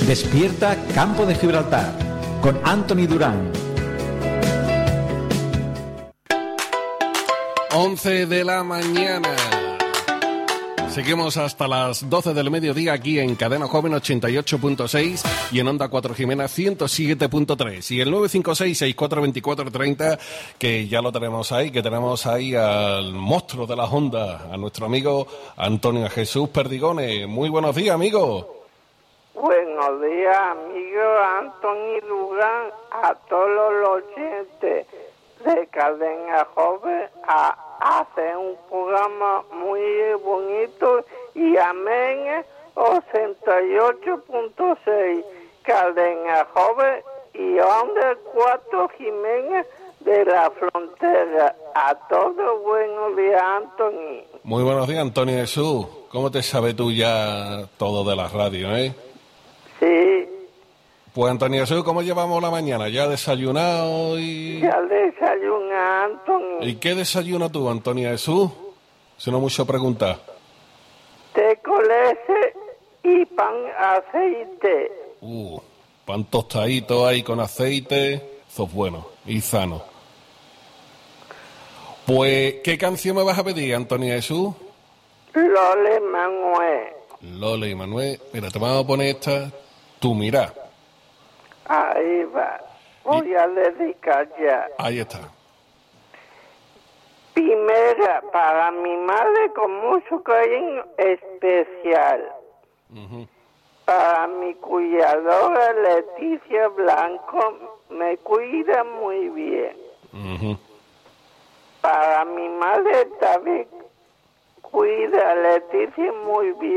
Despierta Campo de Gibraltar con Anthony Durán. 11 de la mañana. Seguimos hasta las 12 del mediodía aquí en Cadena Joven 88.6 y en Onda 4 Jimena 107.3. Y el 956-642430, que ya lo tenemos ahí, que tenemos ahí al monstruo de las ondas, a nuestro amigo Antonio Jesús Perdigone. Muy buenos días, amigo. Buenos días, amigo Anthony Durán, a todos los oyentes de Cadena Joven, hace un programa muy bonito y amén, 88.6 Cadena Joven y Onda 4 Jimena de la Frontera. A todos buenos días, Anthony. Muy buenos días, Antonio Jesús. ¿Cómo te sabes tú ya todo de la radio, Sí. Pues, Antonio Jesús, ¿cómo llevamos la mañana? ¿Ya desayunado y...? Ya desayuna, Anthony. ¿Y qué desayunas tú, Antonio Jesús? Si no mucho preguntar. Té con leche y pan aceite. Pan tostadito ahí con aceite. Eso es bueno y sano. Pues, ¿qué canción me vas a pedir, Antonio Jesús? Lole Manuel. Lole y Manuel. Mira, te vamos a poner esta. Tú mira. Ahí va. Voy a dedicar ya. Ahí está. Primera, para mi madre con mucho cariño especial. Para mi cuidadora Leticia Blanco, me cuida muy bien. Para mi madre también cuida a Leticia muy bien.